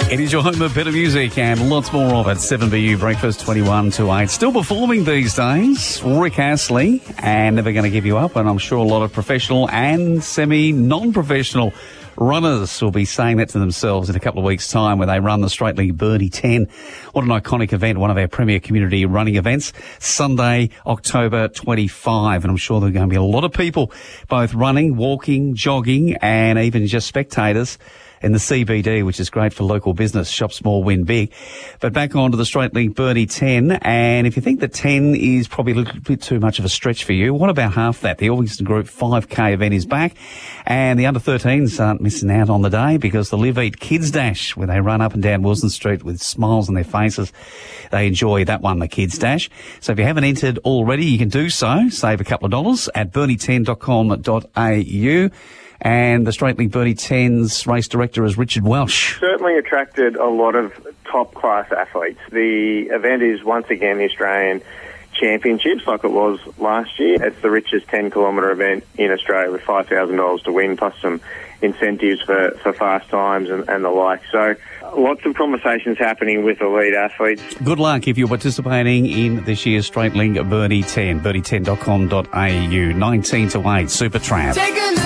It is your home of better music and lots more of it. 7BU Breakfast 21 to 8. Still performing these days, Rick Astley, and Never Gonna Give You Up. And I'm sure a lot of professional and semi-non-professional runners will be saying that to themselves in a couple of weeks' time when they run the Straight League Birdie 10. What an iconic event, one of our premier community running events, Sunday, October 25. And I'm sure there are going to be a lot of people both running, walking, jogging, and even just spectators in the CBD, which is great for local business. Shop small, win big. But back on to the Straight League Birdie 10. And if you think that 10 is probably a little bit too much of a stretch for you, what about half that? The Orpington Group 5K event is back. And the under-13s aren't missing out on the day because the Live Eat Kids Dash, where they run up and down Wilson Street with smiles on their faces, they enjoy that one, the Kids Dash. So if you haven't entered already, you can do so. Save a couple of dollars at birdie10.com.au. And the Straight League Birdie 10's race director is Richard Welsh. Certainly attracted a lot of top-class athletes. The event is once again the Australian Championships, like it was last year. It's the richest 10-kilometre event in Australia with $5,000 to win, plus some incentives for fast times and the like. So lots of conversations happening with elite athletes. Good luck if you're participating in this year's Straight League Birdie 10, birdie10.com.au, 19 to 8, Super Tramp.